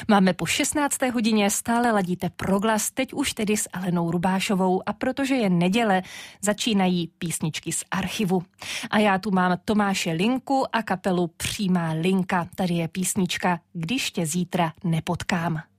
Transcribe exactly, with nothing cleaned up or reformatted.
Máme po šestnácté hodině, stále ladíte Proglas, teď už tedy s Alenou Rubášovou, a protože je neděle, začínají písničky z archivu. A já tu mám Tomáše Linku a kapelu Přímá linka. Tady je písnička Když tě zítra nepotkám.